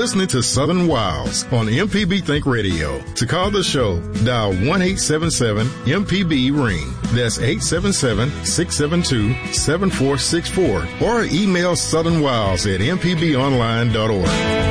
listening to Southern Wilds on MPB Think Radio. To call the show, dial 1-877-MPB-RING. That's 877-672-7464. Or email southernwilds@mpbonline.org.